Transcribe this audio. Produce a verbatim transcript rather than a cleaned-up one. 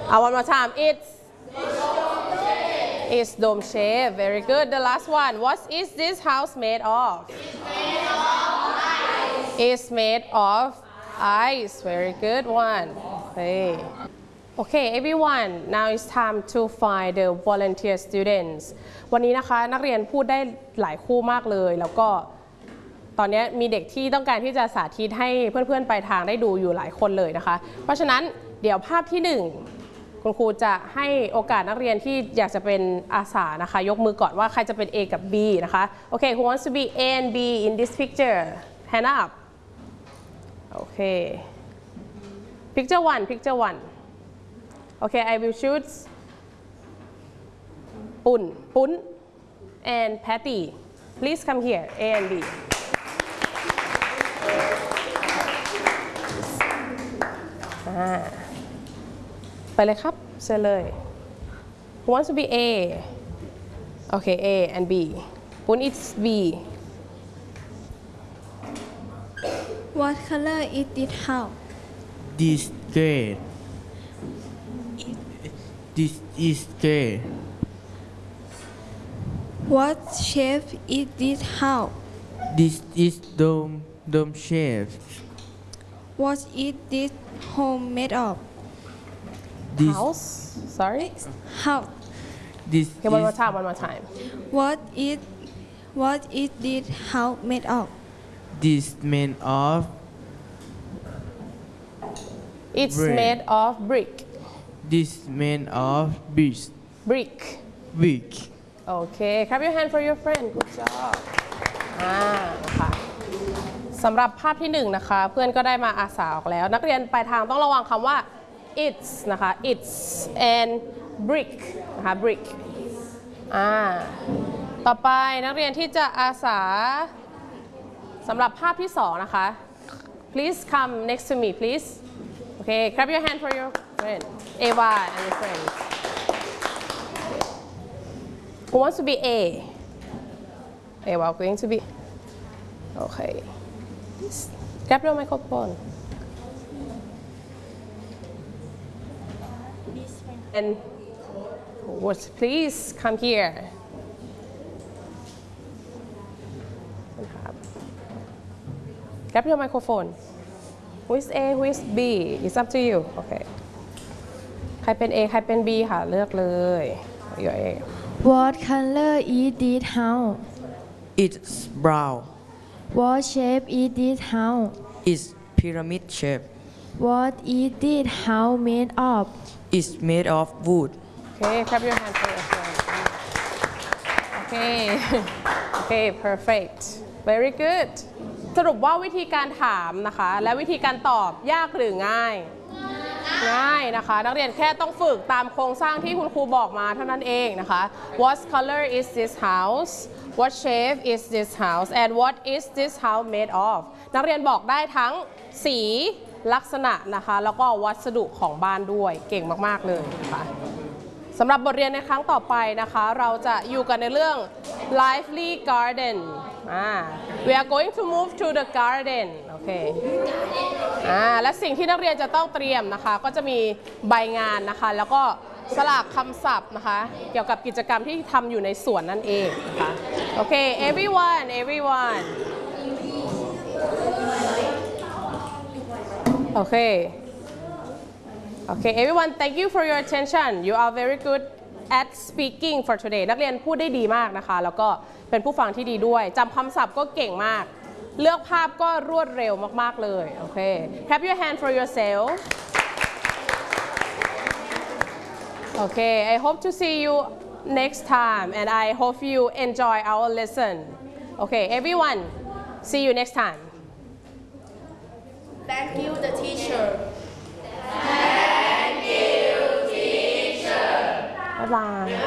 Uh, one more time. It's it's dome shape. Very good. The last one. What is this house made of? It's made of ice. Very good one. Okay. Okay, everyone. Now it's time to find the volunteer students. วันนี้นะคะนักเรียนพูดได้หลายคู่มากเลยแล้วก็ตอนนี้มีเด็กที่ต้องการที่จะสาธิตให้เพื่อนๆไปทางได้ดูอยู่หลายคนเลยนะคะเพราะฉะนั้นเดี๋ยวภาพที่หนึ่งคุณครูจะให้โอกาสนักเรียนที่อยากจะเป็นอาสานะคะยกมือก่อนว่าใครจะเป็น A กับ B นะคะโอเค who wants to be A and B in this picture hand up โอเค picture one picture one โอเค I will choose ปุ้นปุ้น and Patty please come here A and Bไปเลยครับเชิญเลย Who wants to be A โอเค A and B ปุ้น it's B What color is this house? This gray. This is gray. What shape is this house? This is dome dome shape. What is this home made of? This house sorry House. this okay one more is time one more time What is what is this house made of? this made of it's brick. made of brick This made of brick. brick Brick. okay clap your hand for your friend good job อ่าค่ะสำหรับภาพที่หนึ่งนะคะเพื่อนก็ได้มาอาสาออกแล้วนักเรียนปลายทางต้องระวังคำว่า it's นะคะ it's and brick นะคะ brick อ่าต่อไปนักเรียนที่จะอาสาสำหรับภาพที่สองนะคะ please come next to me please okay clap your hand for your friend Ava and your friend who wants to be A Ava going to be okay grab your microphone and what please come here grab your microphone who is A who is B it's up to you okay ใครเป็น A ใครเป็น B ค่ะเลือกเลย your A What color is this house? It's brown. What shape is this house? It's pyramid shape. What is this house made of? It's made of wood. okay clap your hand for your friend okay okay perfect very good สรุปว่าวิธีการถามนะคะและวิธีการตอบยากหรือง่ายง่ายนะคะนักเรียนแค่ต้องฝึกตามโครงสร้างที่คุณครูบอกมาเท่านั้นเองนะคะ What color is this house What shape is this house and what is this house made of นักเรียนบอกได้ทั้งสีลักษณะนะคะแล้วก็วัสดุของบ้านด้วยเก่งมากๆเลยนะคะสำหรับบทเรียนในครั้งต่อไปนะคะเราจะอยู่กันในเรื่อง lively garden อ่า we are going to move to the garden โอเคอ่าและสิ่งที่นักเรียนจะต้องเตรียมนะคะก็จะมีใบงานนะคะแล้วก็สลักคำศัพท์นะคะเกี่ยวกับกิจกรรมที่ทำอยู่ในสวนนั่นเองนะคะโอเค everyone everyone โอเคOkay, everyone, thank you for your attention. You are very good at speaking for today. นักเรียนพูดได้ดีมากนะคะแล้วก็เป็นผู้ฟังที่ดีด้วยจำคำศัพท์ก็เก่งมากเลือกภาพก็รวดเร็วมากๆเลยโอเค Clap your hand for yourself. Okay, I hope to see you next time and I hope you enjoy our lesson. Okay, everyone, see you next time. Thank you, the teacher. Bye bye.